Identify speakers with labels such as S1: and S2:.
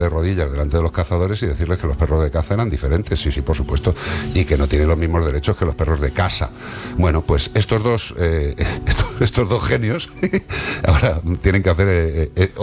S1: de rodillas delante de los cazadores y decirles que los perros de caza eran diferentes, sí, por supuesto, y que no tienen los mismos derechos que los perros de casa. Bueno, pues estos dos genios ahora tienen que hacer